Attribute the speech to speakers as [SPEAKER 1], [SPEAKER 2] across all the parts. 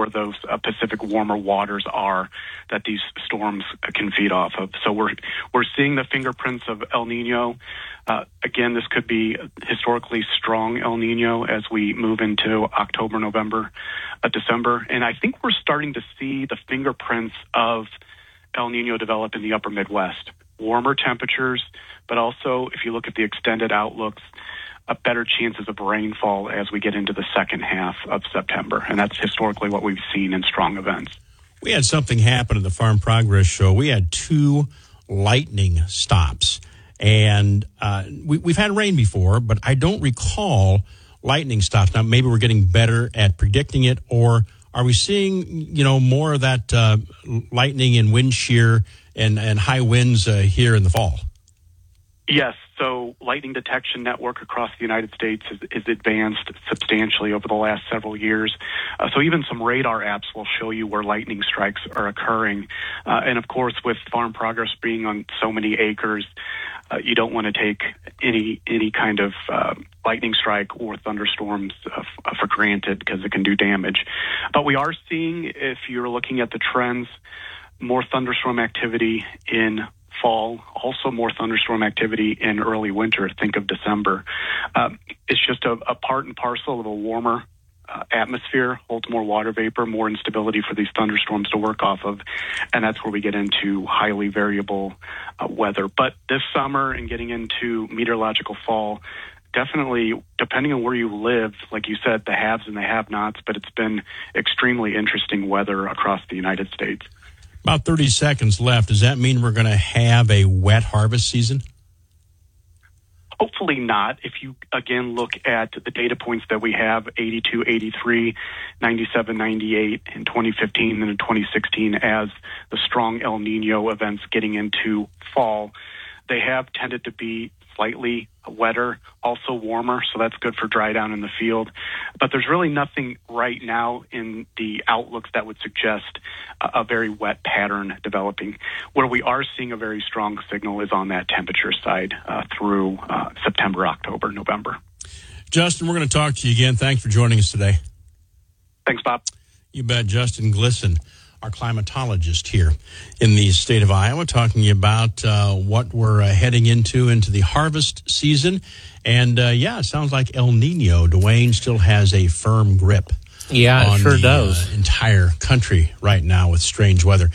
[SPEAKER 1] where those Pacific warmer waters are that these storms can feed off of. So we're seeing the fingerprints of El Nino. Again, this could be historically strong El Nino as we move into October, November, December. And I think we're starting to see the fingerprints of El Nino develop in the upper Midwest. Warmer temperatures, but also if you look at the extended outlooks, better chances of rainfall as we get into the second half of September. And that's historically what we've seen in strong events.
[SPEAKER 2] We had something happen at the Farm Progress Show. We had 2 lightning stops. And we've had rain before, but I don't recall lightning stops. Now, maybe we're getting better at predicting it, or are we seeing, more of that lightning and wind shear and high winds here in the fall?
[SPEAKER 1] Yes. So lightning detection network across the United States is advanced substantially over the last several years. So even some radar apps will show you where lightning strikes are occurring. And of course, with Farm Progress being on so many acres, you don't want to take any kind of lightning strike or thunderstorms for granted because it can do damage. But we are seeing, if you're looking at the trends, more thunderstorm activity in fall, also more thunderstorm activity in early winter. Think of December. It's just a part and parcel of a warmer atmosphere, holds more water vapor, more instability for these thunderstorms to work off of, and that's where we get into highly variable weather. But this summer and getting into meteorological fall, definitely, depending on where you live, like you said, the haves and the have-nots, but it's been extremely interesting weather across the United States.
[SPEAKER 2] About 30 seconds left. Does that mean we're going to have a wet harvest season?
[SPEAKER 1] Hopefully not. If you, again, look at the data points that we have, 82, 83, 97, 98, in 2015 and in 2016 as the strong El Nino events getting into fall, they have tended to be slightly wetter, also warmer, so that's good for dry down in the field. But there's really nothing right now in the outlooks that would suggest a very wet pattern developing. Where we are seeing a very strong signal is on that temperature side through September, October, November.
[SPEAKER 2] Justin, we're going to talk to you again. Thanks for joining us today.
[SPEAKER 1] Thanks, Bob.
[SPEAKER 2] You bet. Justin Glisson, our climatologist here in the state of Iowa, talking about what we're heading into the harvest season. And, it sounds like El Nino, Dwayne, still has a firm grip.
[SPEAKER 3] Yeah, it sure does.
[SPEAKER 2] Entire country right now with strange weather.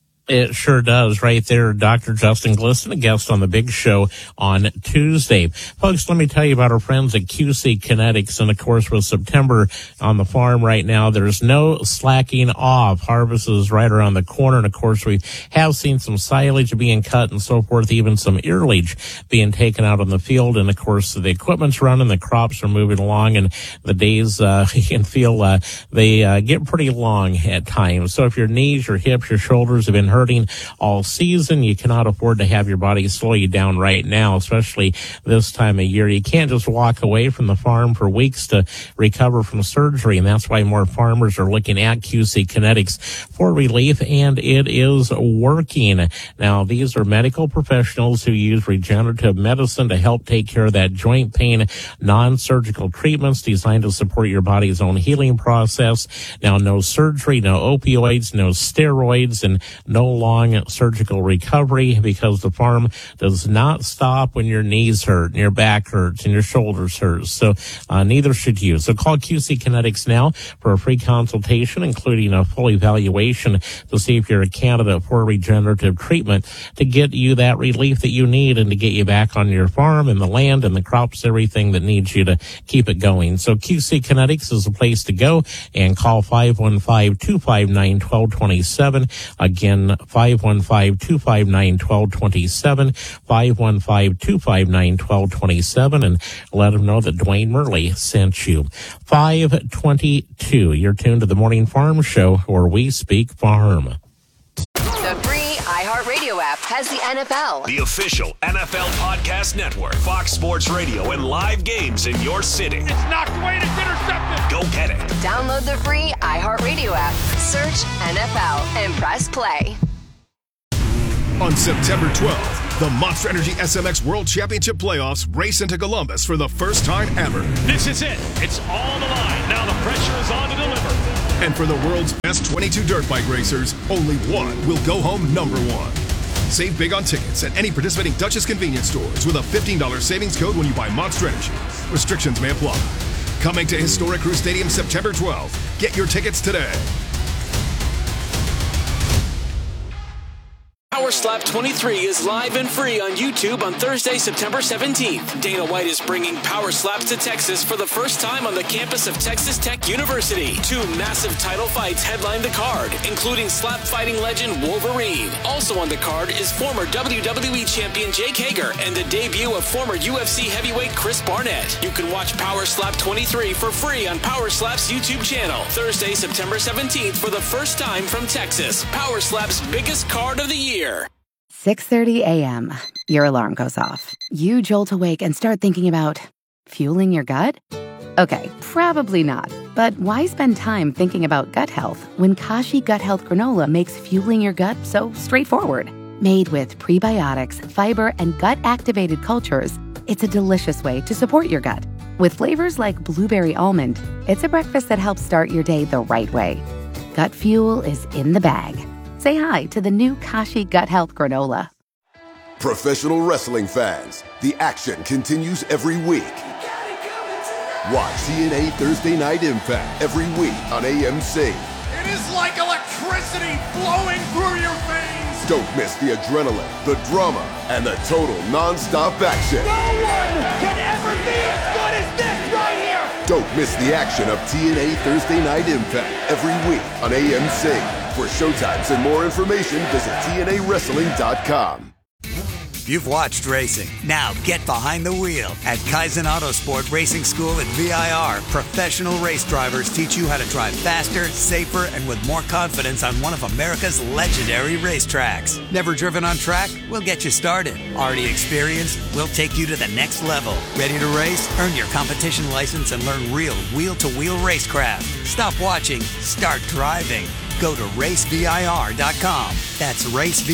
[SPEAKER 3] It sure does. Right there, Dr. Justin Glisson, a guest on the Big Show on Tuesday. Folks, let me tell you about our friends at QC Kinetics. And, of course, with September on the farm right now, there's no slacking off. Harvest is right around the corner. And, of course, we have seen some silage being cut and so forth, even some earlage being taken out on the field. And, of course, the equipment's running, the crops are moving along, and the days you can feel they get pretty long at times. So if your knees, your hips, your shoulders have been hurting all season, you cannot afford to have your body slow you down right now, especially this time of year. You can't just walk away from the farm for weeks to recover from surgery, and that's why more farmers are looking at QC Kinetics for relief, and it is working. Now, these are medical professionals who use regenerative medicine to help take care of that joint pain, non-surgical treatments designed to support your body's own healing process. Now, no surgery, no opioids, no steroids, and no long surgical recovery, because the farm does not stop when your knees hurt and your back hurts and your shoulders hurt. So neither should you. So call QC Kinetics now for a free consultation, including a full evaluation to see if you're a candidate for regenerative treatment to get you that relief that you need and to get you back on your farm and the land and the crops, everything that needs you to keep it going. So QC Kinetics is the place to go, and call 515-259-1227. Again, 515-259-1227, 515-259-1227, and let them know that Dwayne Murley sent you. 522, you're tuned to the Morning Farm Show, where we speak farm.
[SPEAKER 4] The free iHeartRadio app has the NFL,
[SPEAKER 5] the official NFL podcast network, Fox Sports Radio, and live games in your city.
[SPEAKER 6] It's knocked away and it's intercepted.
[SPEAKER 5] Go get it.
[SPEAKER 4] Download the free iHeartRadio app, search NFL, and press play.
[SPEAKER 7] On September 12th, the Monster Energy SMX World Championship Playoffs race into Columbus for the first time ever.
[SPEAKER 6] This is it. It's all on the line. Now the pressure is on to deliver.
[SPEAKER 7] And for the world's best 22 dirt bike racers, only one will go home number one. Save big on tickets at any participating Duchess convenience stores with a $15 savings code when you buy Monster Energy. Restrictions may apply. Coming to Historic Crew Stadium September 12th. Get your tickets today.
[SPEAKER 8] Power Slap 23 is live and free on YouTube on Thursday, September 17th. Dana White is bringing Power Slaps to Texas for the first time on the campus of Texas Tech University. 2 massive title fights headline the card, including slap fighting legend Wolverine. Also on the card is former WWE champion Jake Hager and the debut of former UFC heavyweight Chris Barnett. You can watch Power Slap 23 for free on Power Slap's YouTube channel. Thursday, September 17th for the first time from Texas. Power Slap's biggest card of the year.
[SPEAKER 9] 6:30 a.m. Your alarm goes off. You jolt awake and start thinking about fueling your gut? Okay, probably not. But why spend time thinking about gut health when Kashi Gut Health Granola makes fueling your gut so straightforward? Made with prebiotics, fiber, and gut-activated cultures, it's a delicious way to support your gut. With flavors like blueberry almond, it's a breakfast that helps start your day the right way. Gut fuel is in the bag. Say hi to the new Kashi Gut Health Granola.
[SPEAKER 10] Professional wrestling fans, the action continues every week. Watch TNA Thursday Night Impact every week on AMC.
[SPEAKER 6] It is like electricity flowing through your veins.
[SPEAKER 10] Don't miss the adrenaline, the drama, and the total non-stop action.
[SPEAKER 6] No one can ever be as good as this right here.
[SPEAKER 10] Don't miss the action of TNA Thursday Night Impact every week on AMC. For showtimes and more information, visit TNAWrestling.com.
[SPEAKER 11] You've watched racing. Now get behind the wheel. At Kaizen Autosport Racing School at VIR, professional race drivers teach you how to drive faster, safer, and with more confidence on one of America's legendary racetracks. Never driven on track? We'll get you started. Already experienced? We'll take you to the next level. Ready to race? Earn your competition license and learn real wheel-to-wheel racecraft. Stop watching. Start driving. Go to racevir.com. That's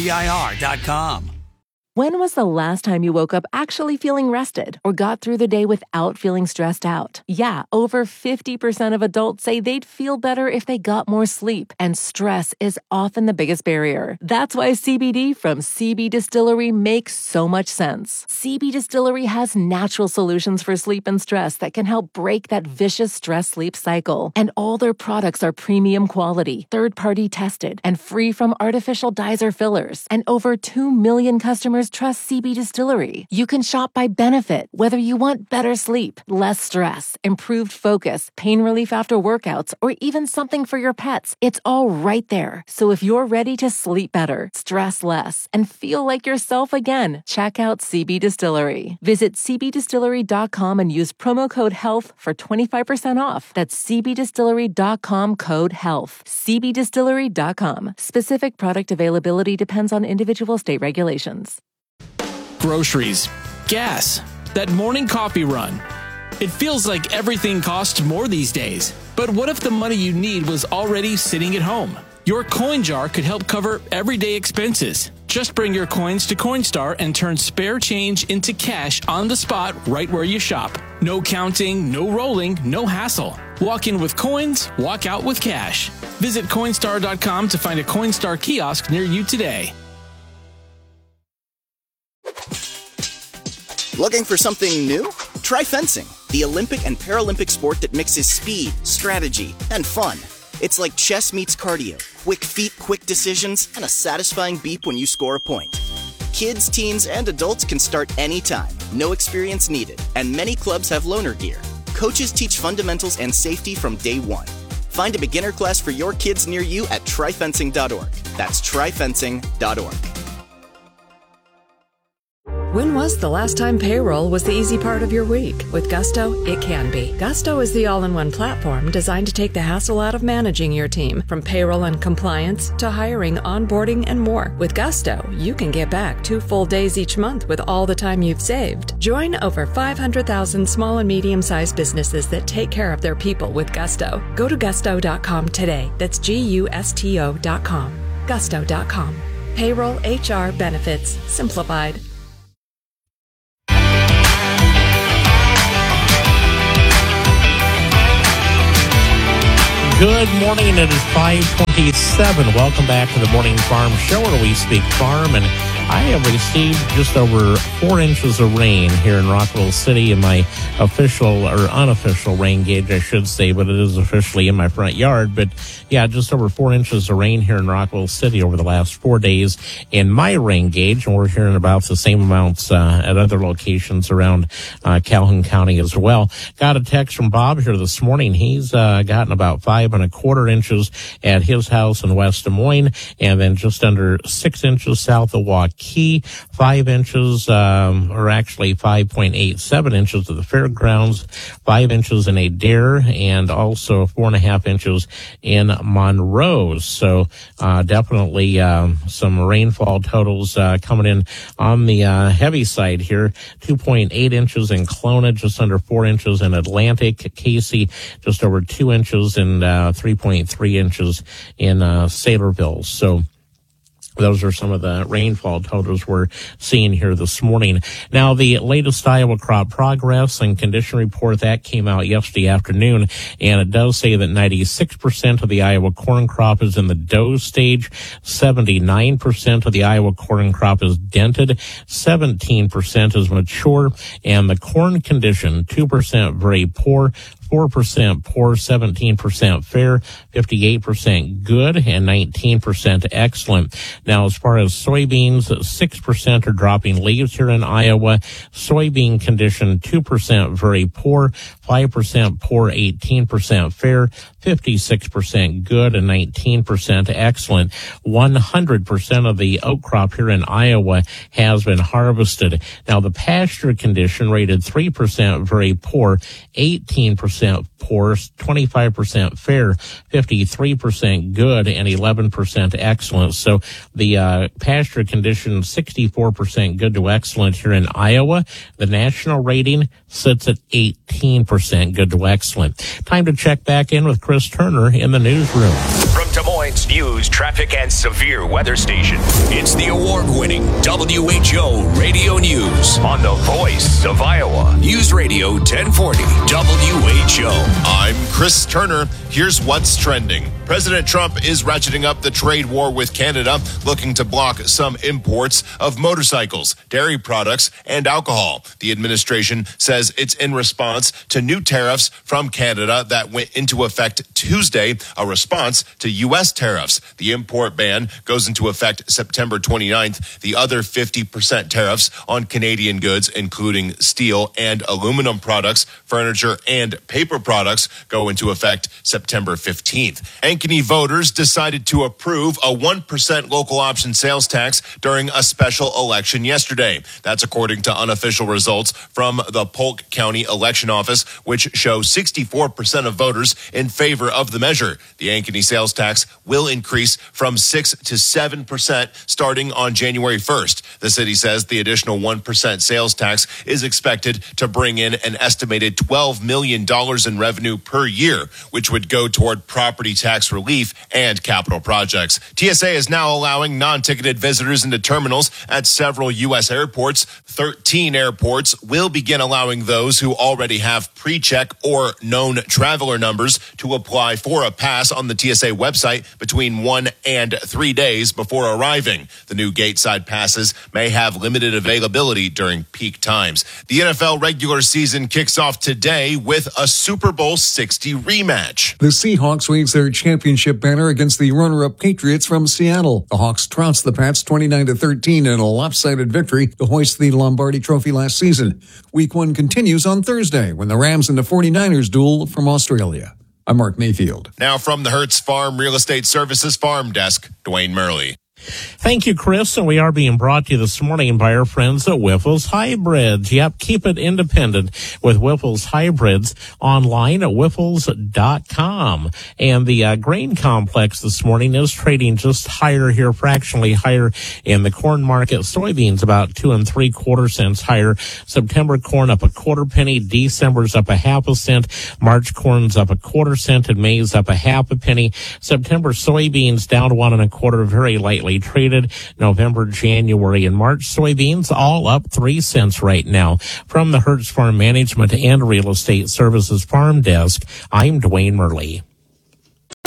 [SPEAKER 11] racevir.com.
[SPEAKER 12] When was the last time you woke up actually feeling rested or got through the day without feeling stressed out? Yeah, over 50% of adults say they'd feel better if they got more sleep, and stress is often the biggest barrier. That's why CBD from CB Distillery makes so much sense. CB Distillery has natural solutions for sleep and stress that can help break that vicious stress-sleep cycle. And all their products are premium quality, third-party tested, and free from artificial dyes or fillers. And over 2 million customers trust CB Distillery. You can shop by benefit, whether you want better sleep, less stress, improved focus, pain relief after workouts, or even something for your pets. It's all right there. So if you're ready to sleep better, stress less, and feel like yourself again, check out CB Distillery. Visit cbdistillery.com and use promo code HEALTH for 25% off. That's cbdistillery.com code HEALTH. cbdistillery.com. Specific product availability depends on individual state regulations.
[SPEAKER 8] Groceries, gas, that morning coffee run. It feels like everything costs more these days. But what if the money you need was already sitting at home? Your coin jar could help cover everyday expenses. Just bring your coins to Coinstar and turn spare change into cash on the spot right where you shop. No counting, no rolling, no hassle. Walk in with coins, walk out with cash. Visit Coinstar.com to find a Coinstar kiosk near you today.
[SPEAKER 13] Looking for something new? Try fencing, the Olympic and Paralympic sport that mixes speed, strategy, and fun. It's like chess meets cardio, quick feet, quick decisions, and a satisfying beep when you score a point. Kids, teens, and adults can start anytime, no experience needed, and many clubs have loaner gear. Coaches teach fundamentals and safety from day one. Find a beginner class for your kids near you at tryfencing.org. That's tryfencing.org.
[SPEAKER 14] When was the last time payroll was the easy part of your week? With Gusto, it can be. Gusto is the all-in-one platform designed to take the hassle out of managing your team, from payroll and compliance to hiring, onboarding, and more. With Gusto, you can get back 2 full days each month with all the time you've saved. Join over 500,000 small and medium-sized businesses that take care of their people with Gusto. Go to gusto.com today. That's GUSTO.com. Gusto.com. Payroll, HR, benefits, simplified.
[SPEAKER 3] Good morning, it is 5:27. Welcome back to the Morning Farm Show, where we speak farm, and I have received just over 4 inches of rain here in Rockwell City in my official or unofficial rain gauge, I should say, but it is officially in my front yard. But yeah, just over 4 inches of rain here in Rockwell City over the last 4 days in my rain gauge, and we're hearing about the same amounts at other locations around Calhoun County as well. Got a text from Bob here this morning. He's gotten about 5 1/4 inches at his house in West Des Moines, and then just under 6 inches south of Waukee, 5 inches, or actually 5.87 inches at the fairgrounds, 5 inches in Adair, and also 4.5 inches in Monroe. So definitely some rainfall totals coming in on the heavy side here. 2.8 inches in Kelowna, just under 4 inches in Atlantic. Casey, just over 2 inches, and 3.3 inches in Saylorville. So those are some of the rainfall totals we're seeing here this morning. Now, the latest Iowa crop progress and condition report that came out yesterday afternoon, and it does say that 96% of the Iowa corn crop is in the dough stage, 79% of the Iowa corn crop is dented, 17% is mature, and the corn condition, 2% very poor, 4% poor, 17% fair, 58% good, and 19% excellent. Now, as far as soybeans, 6% are dropping leaves here in Iowa. Soybean condition, 2% very poor, 5% poor, 18% fair, 56% good, and 19% excellent. 100% of the oat crop here in Iowa has been harvested. Now, the pasture condition rated 3% very poor, 18% poor, 25% fair, 53% good, and 11% excellent. So the pasture condition, 64% good to excellent here in Iowa. The national rating sits at 18% good to excellent. Time to check back in with Chris Turner in the newsroom.
[SPEAKER 5] From Des Moines News, traffic, and severe weather station, it's the award-winning WHO Radio News on the voice of Iowa. News Radio 1040 WHO.
[SPEAKER 15] I'm Chris Turner. Here's what's trending. President Trump is ratcheting up the trade war with Canada, looking to block some imports of motorcycles, dairy products, and alcohol. The administration says it's in response to new tariffs from Canada that went into effect Tuesday, a response to U.S. tariffs. The import ban goes into effect September 29th. The other 50% tariffs on Canadian goods, including steel and aluminum products, furniture, and paper products, go into effect September 15th. Ankeny voters decided to approve a 1% local option sales tax during a special election yesterday. That's according to unofficial results from the Polk County Election Office, which show 64% of voters in favor of the measure. The Ankeny sales tax will increase from 6 to 7% starting on January 1st. The city says the additional 1% sales tax is expected to bring in an estimated $12 million in revenue per year, which would go toward property tax relief and capital projects. TSA is now allowing non-ticketed visitors into terminals at several U.S. airports. 13 airports will begin allowing those who already have pre-check or known traveler numbers to apply for a pass on the TSA website between 1 and 3 days before arriving. The new gateside passes may have limited availability during peak times. The NFL regular season kicks off today with a Super Bowl 60 rematch.
[SPEAKER 16] The Seahawks wave their championship banner against the runner-up Patriots from Seattle. The Hawks trounced the Pats 29-13 in a lopsided victory to hoist the Lombardi Trophy last season. Week 1 continues on Thursday when the Rams and the 49ers duel from Australia. I'm Mark Mayfield.
[SPEAKER 15] Now from the Hertz Farm Real Estate Services Farm Desk, Dwayne Murley.
[SPEAKER 3] Thank you, Chris. And we are being brought to you this morning by our friends at Whiffles Hybrids. Yep, keep it independent with Whiffles Hybrids online at whiffles.com. And the grain complex this morning is trading just higher here, fractionally higher in the corn market. Soybeans about 2 3/4 cents higher. September corn up 1/4 penny. December's up 1/2 cent. March corn's up 1/4 cent, and May's up 1/2 penny. September soybeans down 1 1/4, very lightly traded. November, January, and March soybeans all up 3 cents right now. From the Hertz Farm Management and Real Estate Services Farm Desk, I'm Dwayne Murley.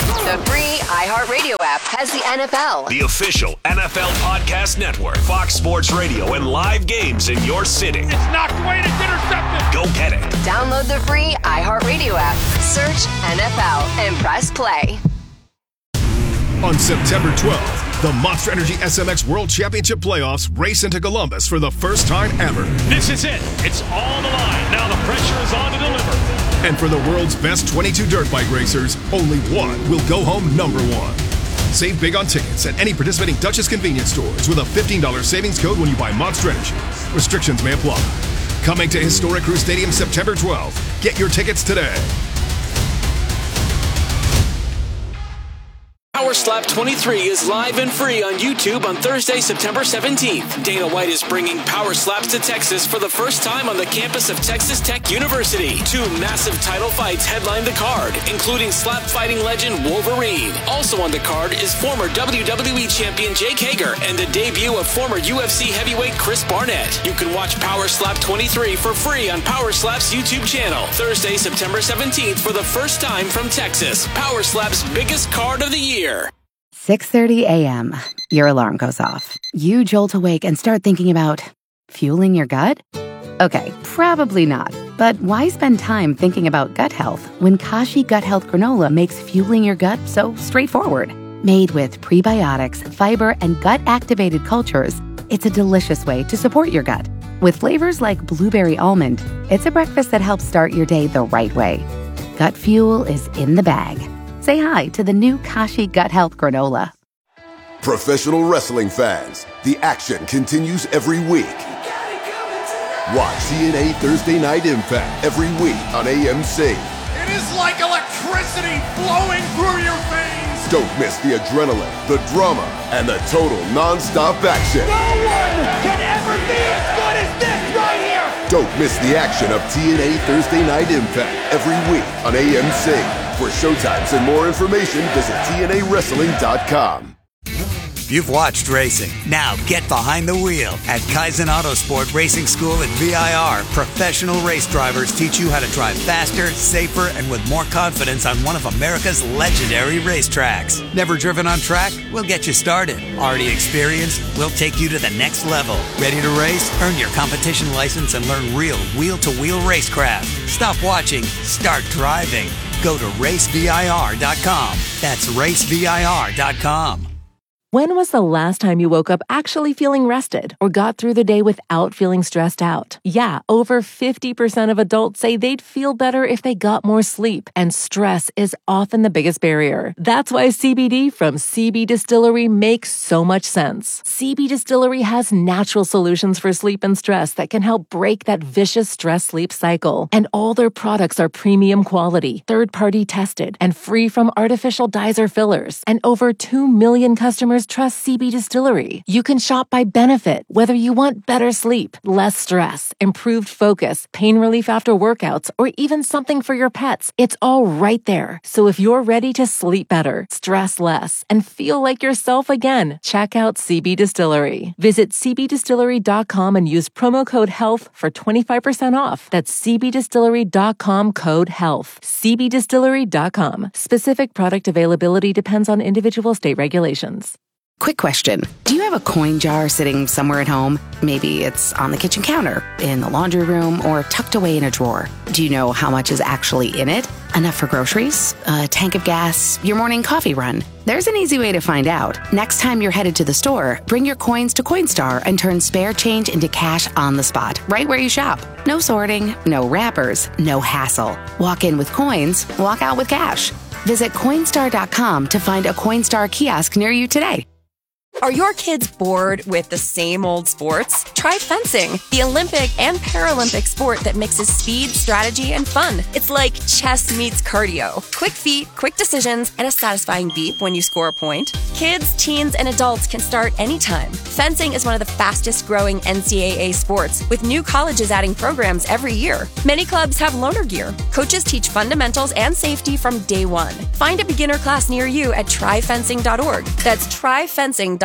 [SPEAKER 4] app has the NFL.
[SPEAKER 5] The official NFL Podcast Network, Fox Sports Radio, and live games in your city.
[SPEAKER 6] It's knocked away and it's intercepted.
[SPEAKER 5] Go get it.
[SPEAKER 4] Download the free iHeartRadio app. Search NFL and press play.
[SPEAKER 7] On September 12th, the Monster Energy SMX World Championship Playoffs race into Columbus for the first time ever.
[SPEAKER 17] This is it. It's all the line. Now the pressure is on to deliver.
[SPEAKER 7] And for the world's best 22 dirt bike racers, only one will go home number one. Save big on tickets at any participating Dutchess convenience stores with a $15 savings code when you buy Monster Energy. Restrictions may apply. Coming to Historic Crew Stadium September 12th. Get your tickets today.
[SPEAKER 8] Power Slap 23 is live and free on YouTube on Thursday, September 17th. Dana White is bringing Power Slaps to Texas for the first time on the campus of Texas Tech University. 2 massive title fights headline the card, including slap fighting legend Wolverine. Also on the card is former WWE champion Jake Hager and the debut of former UFC heavyweight Chris Barnett. You can watch Power Slap 23 for free on Power Slap's YouTube channel. Thursday, September 17th for the first time from Texas. Power Slap's biggest card of the year.
[SPEAKER 9] 6:30 a.m. Your alarm goes off. You jolt awake and start thinking about fueling your gut? Okay, probably not. But why spend time thinking about gut health when Kashi Gut Health Granola makes fueling your gut so straightforward? Made with prebiotics, fiber, and gut-activated cultures, it's a delicious way to support your gut. With flavors like blueberry almond, it's a breakfast that helps start your day the right way. Gut fuel is in the bag. Say hi to the new Kashi Gut Health Granola.
[SPEAKER 10] Professional wrestling fans, the action continues every week. Watch TNA Thursday Night Impact every week on AMC.
[SPEAKER 6] It is like electricity flowing through your veins.
[SPEAKER 10] Don't miss the adrenaline, the drama, and the total non-stop action.
[SPEAKER 6] No one can ever be as good as this right here.
[SPEAKER 10] Don't miss the action of TNA Thursday Night Impact every week on AMC. For showtimes and more information, visit TNAWrestling.com.
[SPEAKER 11] You've watched racing. Now get behind the wheel. At Kaizen Autosport Racing School at VIR, professional race drivers teach you how to drive faster, safer, and with more confidence on one of America's legendary racetracks. Never driven on track? We'll get you started. Already experienced? We'll take you to the next level. Ready to race? Earn your competition license and learn real wheel-to-wheel racecraft. Stop watching. Start driving. Go to racevir.com. That's racevir.com.
[SPEAKER 12] When was the last time you woke up actually feeling rested or got through the day without feeling stressed out? Yeah, over 50% of adults say they'd feel better if they got more sleep, and stress is often the biggest barrier. That's why CBD from CB Distillery makes so much sense. CB Distillery has natural solutions for sleep and stress that can help break that vicious stress-sleep cycle. And all their products are premium quality, third-party tested, and free from artificial dyes or fillers. And over 2 million customers trust CB Distillery. You can shop by benefit, whether you want better sleep, less stress, improved focus, pain relief after workouts, or even something for your pets. It's all right there. So if you're ready to sleep better, stress less, and feel like yourself again, check out CB Distillery. Visit cbdistillery.com and use promo code HEALTH for 25% off. That's cbdistillery.com code HEALTH. cbdistillery.com. Specific product availability depends on individual state regulations.
[SPEAKER 9] Quick question. Do you have a coin jar sitting somewhere at home? Maybe it's on the kitchen counter, in the laundry room, or tucked away in a drawer. Do you know how much is actually in it? Enough for groceries? A tank of gas? Your morning coffee run? There's an easy way to find out. Next time you're headed to the store, bring your coins to Coinstar and turn spare change into cash on the spot, right where you shop. No sorting, no wrappers, no hassle. Walk in with coins, walk out with cash. Visit Coinstar.com to find a Coinstar kiosk near you today.
[SPEAKER 18] Are your kids bored with the same old sports? Try fencing, the Olympic and Paralympic sport that mixes speed, strategy, and fun. It's like chess meets cardio. Quick feet, quick decisions, and a satisfying beep when you score a point. Kids, teens, and adults can start anytime. Fencing is one of the fastest growing NCAA sports, with new colleges adding programs every year. Many clubs have loaner gear. Coaches teach fundamentals and safety from day one. Find a beginner class near you at tryfencing.org. That's tryfencing.org.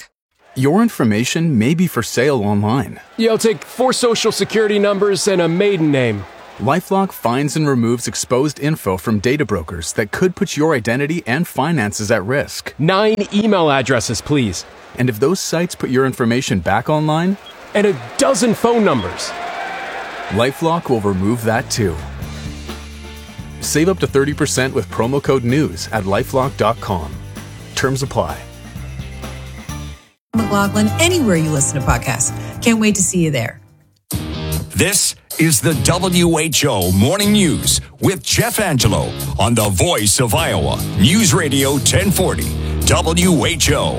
[SPEAKER 19] Your information may be for sale online.
[SPEAKER 20] You'll take 4 social security numbers and a maiden name.
[SPEAKER 19] LifeLock finds and removes exposed info from data brokers that could put your identity and finances at risk.
[SPEAKER 20] 9 email addresses, please.
[SPEAKER 19] And if those sites put your information back online?
[SPEAKER 20] And 12 phone numbers.
[SPEAKER 19] LifeLock will remove that too. Save up to 30% with promo code NEWS at LifeLock.com. Terms apply.
[SPEAKER 21] McLaughlin, anywhere you listen to podcasts. Can't wait to see you there.
[SPEAKER 5] This is the WHO Morning News with Jeff Angelo on the Voice of Iowa, News Radio 1040, WHO.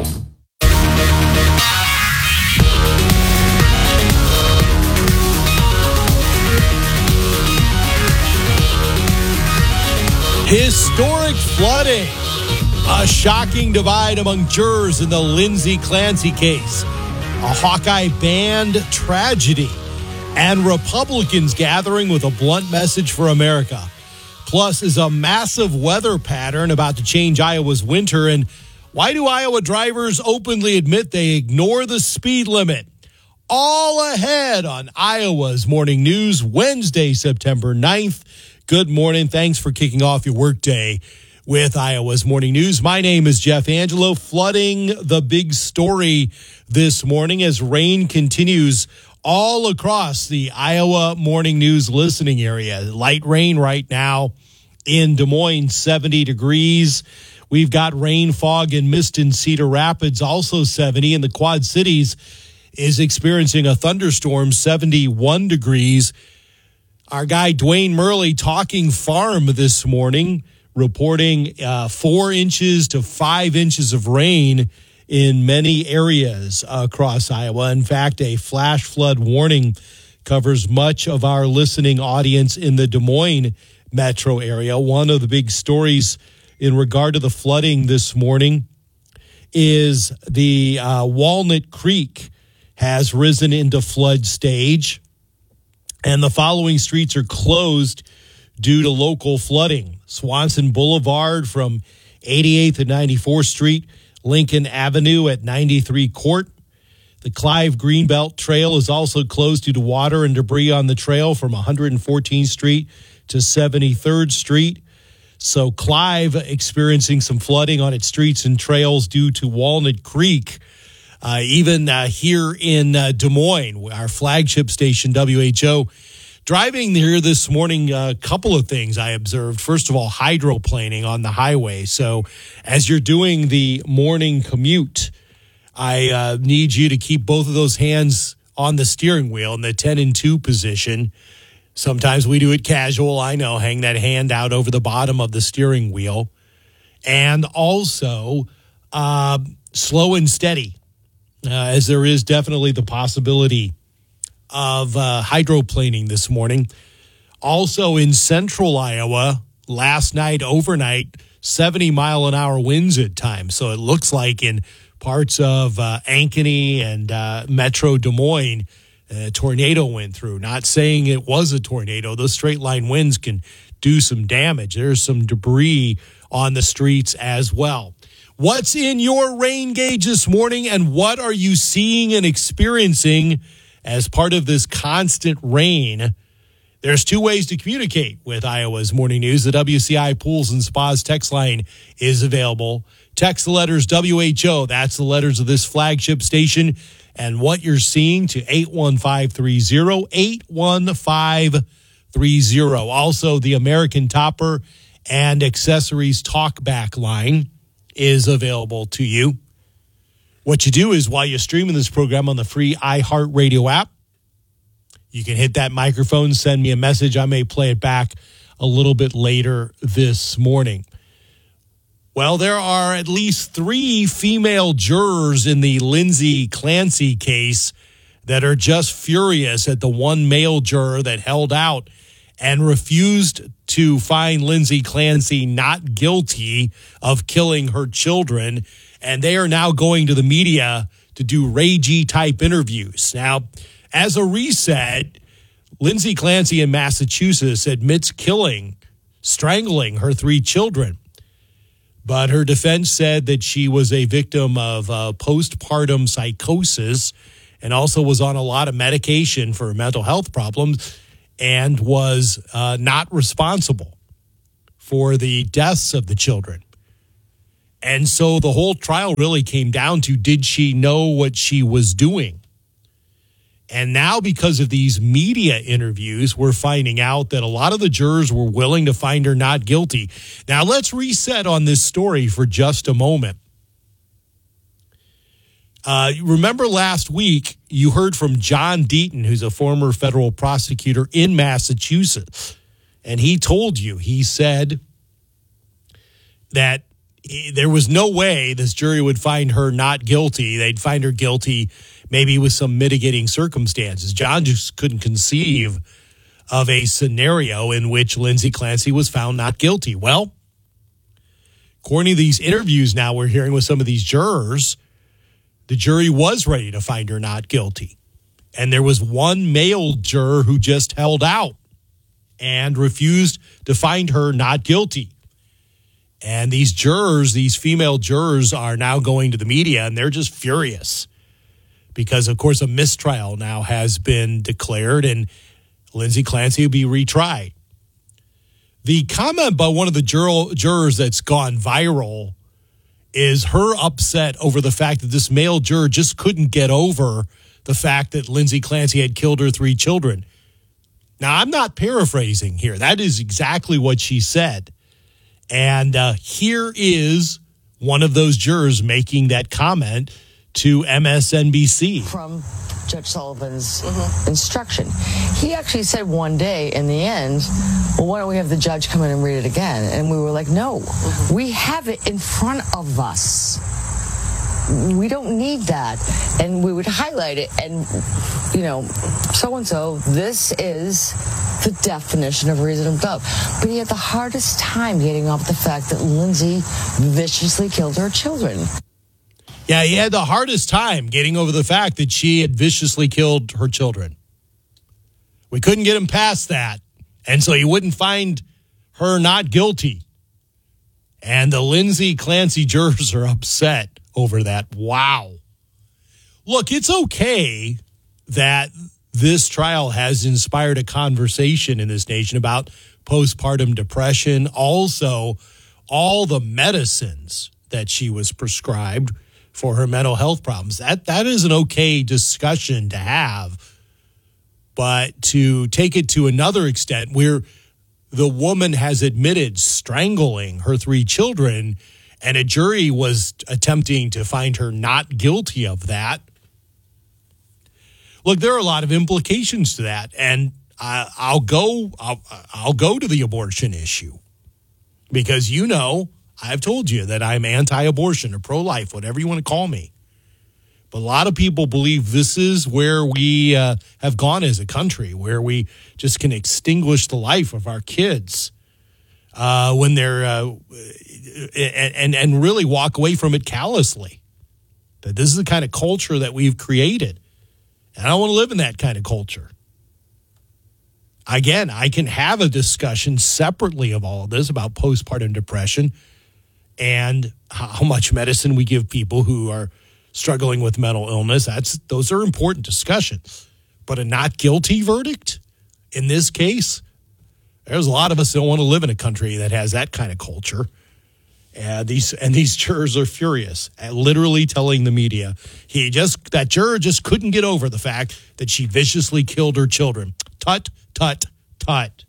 [SPEAKER 2] Historic flooding. A shocking divide among jurors in the Lindsay Clancy case. A Hawkeye band tragedy. And Republicans gathering with a blunt message for America. Plus, is a massive weather pattern about to change Iowa's winter. And why do Iowa drivers openly admit they ignore the speed limit? All ahead on Iowa's Morning News, Wednesday, September 9th. Good morning. Thanks for kicking off your workday with Iowa's Morning News. My name is Jeff Angelo. Flooding the big story this morning as rain continues all across the Iowa Morning News listening area. Light rain right now in Des Moines, 70 degrees. We've got rain, fog, and mist in Cedar Rapids, also 70. And the Quad Cities is experiencing a thunderstorm, 71 degrees. Our guy Dwayne Murley talking farm this morning, reporting 4 inches to 5 inches of rain in many areas across Iowa. In fact, a flash flood warning covers much of our listening audience in the Des Moines metro area. One of the big stories in regard to the flooding this morning is the Walnut Creek has risen into flood stage, and the following streets are closed due to local flooding. Swanson Boulevard from 88th and 94th Street, Lincoln Avenue at 93 Court. The Clive Greenbelt Trail is also closed due to water and debris on the trail from 114th Street to 73rd Street. So Clive experiencing some flooding on its streets and trails due to Walnut Creek. Even here in Des Moines, our flagship station, WHO. Driving here this morning, a couple of things I observed. First of all, hydroplaning on the highway. So as you're doing the morning commute, I need you to keep both of those hands on the steering wheel in the 10 and 2 position. Sometimes we do it casual. I know, hang that hand out over the bottom of the steering wheel. And also slow and steady, as there is definitely the possibility of hydroplaning this morning. Also in central Iowa, last night, overnight, 70-mile-an-hour winds at times. So it looks like in parts of Ankeny and Metro Des Moines, a tornado went through. Not saying it was a tornado. Those straight-line winds can do some damage. There's some debris on the streets as well. What's in your rain gauge this morning, and what are you seeing and experiencing as part of this constant rain? There's 2 ways to communicate with Iowa's Morning News. The WCI Pools and Spas text line is available. Text the letters WHO, that's the letters of this flagship station, and what you're seeing to 81530, 81530. Also, the American Topper and Accessories Talkback line is available to you. What you do is, while you're streaming this program on the free iHeartRadio app, you can hit that microphone, send me a message. I may play it back a little bit later this morning. Well, there are at least 3 female jurors in the Lindsay Clancy case that are just furious at the one male juror that held out and refused to find Lindsay Clancy not guilty of killing her children. And they are now going to the media to do ragey type interviews. Now, as a reset, Lindsay Clancy in Massachusetts admits strangling her 3 children. But her defense said that she was a victim of postpartum psychosis and also was on a lot of medication for mental health problems.
[SPEAKER 1] and was not responsible for the deaths of the children. And so the whole trial really came down to, did she know what she was doing? And now, because of these media interviews, we're finding out that a lot of the jurors were willing to find her not guilty. Now, let's reset on this story for just a moment. Remember last week, you heard from John Deaton, who's a former federal prosecutor in Massachusetts. And he told you, he said that there was no way this jury would find her not guilty. They'd find her guilty maybe with some mitigating circumstances. John just couldn't conceive of a scenario in which Lindsay Clancy was found not guilty. Well, according to these interviews now we're hearing with some of these jurors, the jury was ready to find her not guilty. And there was one male juror who just held out and refused to find her not guilty. And these jurors, these female jurors, are now going to the media, and they're just furious because, of course, a mistrial now has been declared, and Lindsay Clancy will be retried. The comment by one of the jurors that's gone viral is her upset over the fact that this male juror just couldn't get over the fact that Lindsay Clancy had killed her 3 children. Now, I'm not paraphrasing here. That is exactly what she said. And here is one of those jurors making that comment to MSNBC.
[SPEAKER 22] From Judge Sullivan's instruction. He actually said one day in the end, well, why don't we have the judge come in and read it again? And we were like, no, we have it in front of us. We don't need that. And we would highlight it and, you know, so-and-so, this is the definition of reasonable doubt. But he had the hardest time getting off the fact that Lindsay viciously killed her children.
[SPEAKER 1] Yeah, he had the hardest time getting over the fact that she had viciously killed her children. We couldn't get him past that. And so he wouldn't find her not guilty. And the Lindsay Clancy jurors are upset over that. Wow. Look, it's okay that this trial has inspired a conversation in this nation about postpartum depression. Also, all the medicines that she was prescribed for her mental health problems. That is an okay discussion to have. But to take it to another extent where the woman has admitted strangling her 3 children and a jury was attempting to find her not guilty of that. Look, there are a lot of implications to that, and I'll go to the abortion issue because, you know, I've told you that I'm anti-abortion or pro-life, whatever you want to call me. But a lot of people believe this is where we have gone as a country, where we just can extinguish the life of our kids when they're and really walk away from it callously. That this is the kind of culture that we've created. And I don't want to live in that kind of culture. Again, I can have a discussion separately of all of this about postpartum depression and how much medicine we give people who are struggling with mental illness. Those are important discussions. But a not guilty verdict in this case, there's a lot of us that don't want to live in a country that has that kind of culture. These jurors are furious at literally telling the media that juror just couldn't get over the fact that she viciously killed her children. Tut, tut, tut.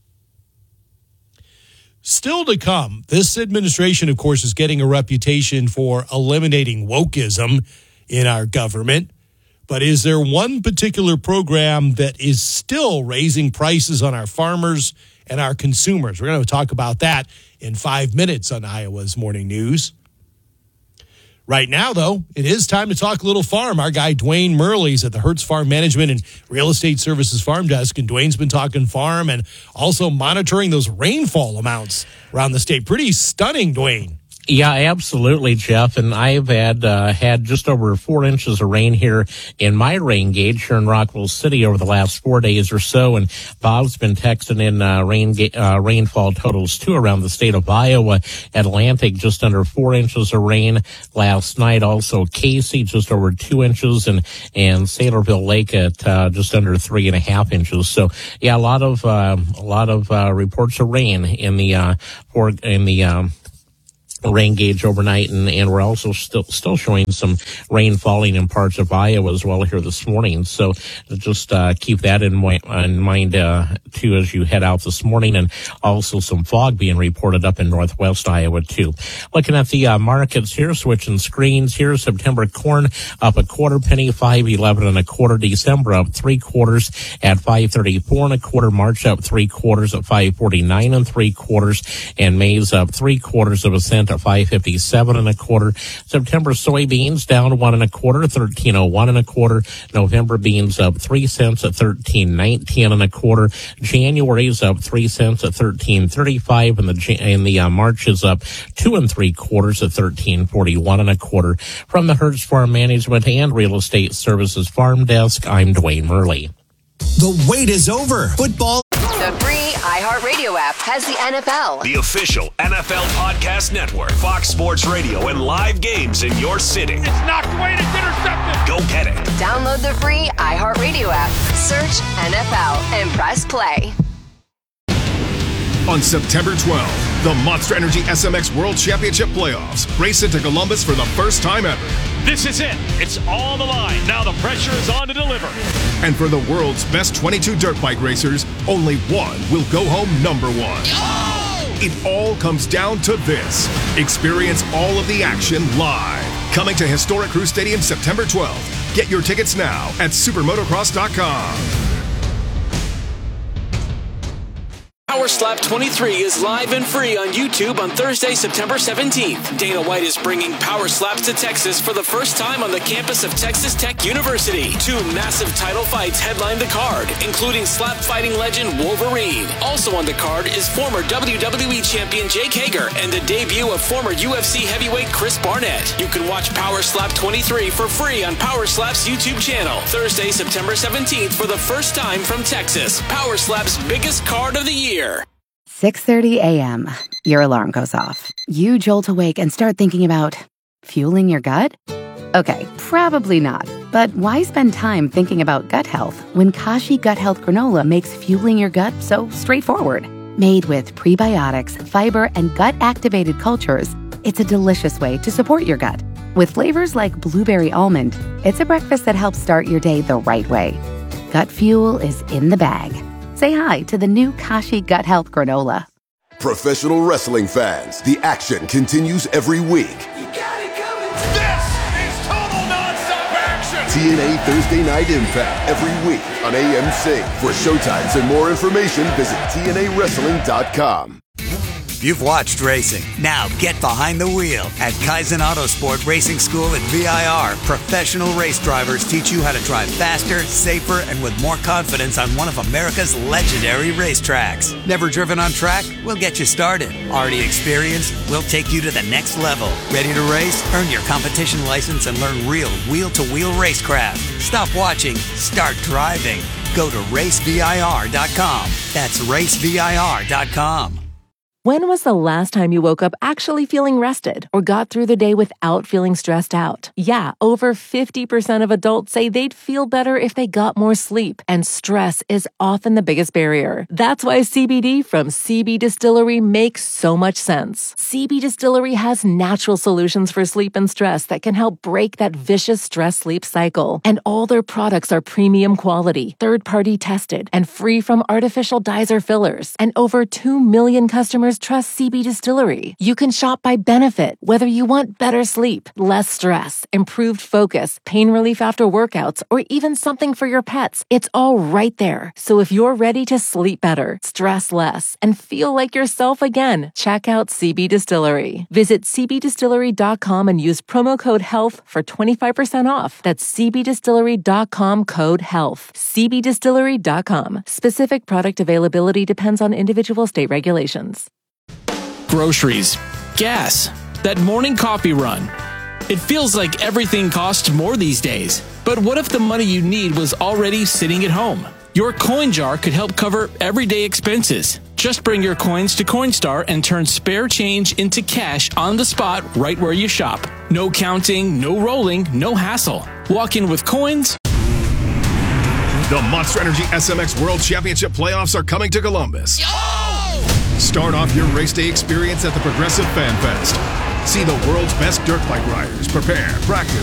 [SPEAKER 1] Still to come, this administration, of course, is getting a reputation for eliminating wokeism in our government. But is there one particular program that is still raising prices on our farmers and our consumers? We're going to talk about that in 5 minutes on Iowa's Morning News. Right now, though, it is time to talk a little farm. Our guy, Dwayne Murley's at the Hertz Farm Management and Real Estate Services Farm Desk, and Dwayne's been talking farm and also monitoring those rainfall amounts around the state. Pretty stunning, Dwayne.
[SPEAKER 3] Yeah, absolutely, Jeff. And I've had just over 4 inches of rain here in my rain gauge here in Rockwell City over the last 4 days or so. And Bob's been texting in rainfall totals too around the state of Iowa. Atlantic just under 4 inches of rain last night. Also Casey just over 2 inches, and Saylorville Lake at just under 3.5 inches. So yeah, a lot of reports of rain in the rain gauge overnight, and we're also still showing some rain falling in parts of Iowa as well here this morning. So just keep that in mind too as you head out this morning, and also some fog being reported up in northwest Iowa too. Looking at the markets here, switching screens here. September corn up a quarter penny, 5.11 1/4. December up 3/4 at 5.34 1/4. March up 3/4 at 5.49 3/4, and maize up 3/4 cent at 5.57 1/4. September soybeans down 1 1/4, 13.01 1/4. November beans up 3 cents at 13.19 1/4. January's up 3 cents at 13.35, and the March is up 2 3/4 at 13.41 1/4. From the Hertz Farm Management and Real Estate Services Farm Desk, I'm Dwayne Murley.
[SPEAKER 13] The wait is over. Football.
[SPEAKER 4] The free iHeartRadio app has the NFL,
[SPEAKER 5] the official NFL podcast network, Fox Sports Radio, and live games in your city.
[SPEAKER 6] It's knocked away and it's intercepted.
[SPEAKER 5] Go get it.
[SPEAKER 4] Download the free iHeartRadio app, search NFL, and press play.
[SPEAKER 7] On September 12th, the Monster Energy SMX World Championship Playoffs race into Columbus for the first time ever.
[SPEAKER 17] This is it. It's all the line. Now the pressure is on to deliver.
[SPEAKER 7] And for the world's best 22 dirt bike racers, only one will go home number one. Oh! It all comes down to this. Experience all of the action live. Coming to Historic Crew Stadium September 12th. Get your tickets now at supermotocross.com.
[SPEAKER 8] Power Slap 23 is live and free on YouTube on Thursday, September 17th. Dana White is bringing Power Slaps to Texas for the first time on the campus of Texas Tech University. 2 massive title fights headline the card, including slap fighting legend Wolverine. Also on the card is former WWE champion Jake Hager and the debut of former UFC heavyweight Chris Barnett. You can watch Power Slap 23 for free on Power Slap's YouTube channel. Thursday, September 17th for the first time from Texas. Power Slap's biggest card of the year.
[SPEAKER 9] 6:30 a.m. Your alarm goes off. You jolt awake and start thinking about fueling your gut? Okay, probably not. But why spend time thinking about gut health when Kashi Gut Health Granola makes fueling your gut so straightforward? Made with prebiotics, fiber, and gut-activated cultures, it's a delicious way to support your gut. With flavors like blueberry almond, it's a breakfast that helps start your day the right way. Gut fuel is in the bag. Say hi to the new Kashi Gut Health Granola.
[SPEAKER 10] Professional wrestling fans, the action continues every week.
[SPEAKER 6] This is total nonstop action.
[SPEAKER 10] TNA Thursday Night Impact every week on AMC. For showtimes and more information, visit TNAWrestling.com.
[SPEAKER 11] You've watched racing. Now get behind the wheel. At Kaizen Autosport Racing School at VIR, professional race drivers teach you how to drive faster, safer, and with more confidence on one of America's legendary racetracks. Never driven on track? We'll get you started. Already experienced? We'll take you to the next level. Ready to race? Earn your competition license and learn real wheel-to-wheel racecraft. Stop watching. Start driving. Go to racevir.com. That's racevir.com.
[SPEAKER 12] When was the last time you woke up actually feeling rested or got through the day without feeling stressed out? Yeah, over 50% of adults say they'd feel better if they got more sleep, and stress is often the biggest barrier. That's why CBD from CB Distillery makes so much sense. CB Distillery has natural solutions for sleep and stress that can help break that vicious stress-sleep cycle. And all their products are premium quality, third-party tested, and free from artificial dyes or fillers. And over 2 million customers trust CB Distillery. You can shop by benefit, whether you want better sleep, less stress, improved focus, pain relief after workouts, or even something for your pets. It's all right there. So if you're ready to sleep better, stress less, and feel like yourself again, check out CB Distillery. Visit cbdistillery.com and use promo code HEALTH for 25% off. That's cbdistillery.com code HEALTH. cbdistillery.com. Specific product availability depends on individual state regulations.
[SPEAKER 14] Groceries, gas, that morning coffee run. It feels like everything costs more these days. But what if the money you need was already sitting at home? Your coin jar could help cover everyday expenses. Just bring your coins to Coinstar and turn spare change into cash on the spot right where you shop. No counting, no rolling, no hassle. Walk in with coins.
[SPEAKER 7] The Monster Energy SMX World Championship playoffs are coming to Columbus. Start off your race day experience at the Progressive Fan Fest. See the world's best dirt bike riders prepare, practice,